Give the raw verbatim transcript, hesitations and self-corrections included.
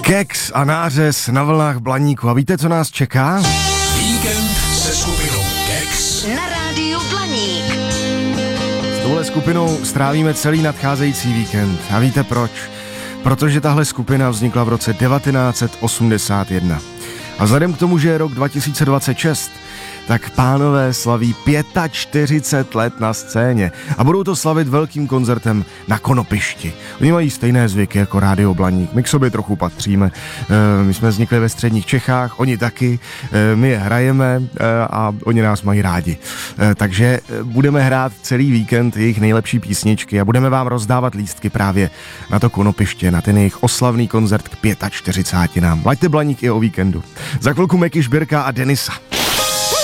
Keks a nářez na vlnách Blaníku. A víte, co nás čeká? Víkend se skupinou Keks na rádiu Blaník. S touhle skupinou strávíme celý nadcházející víkend. A víte proč? Protože tahle skupina vznikla v roce devatenáct set osmdesát jedna. A vzhledem k tomu, že je rok dva tisíce dvacet šest, tak pánové slaví čtyřicet pět let na scéně a budou to slavit velkým koncertem na Konopišti. Oni mají stejné zvyky jako Rádio Blaník, my k sobě trochu patříme, e, my jsme vznikli ve středních Čechách, oni taky, e, my je hrajeme e, a oni nás mají rádi. E, takže budeme hrát celý víkend jejich nejlepší písničky a budeme vám rozdávat lístky právě na to Konopiště, na ten jejich oslavný koncert k čtyřiceti pěti. Laďte Blaník i o víkendu. Za chvilku Meky Šbírka a Denisa.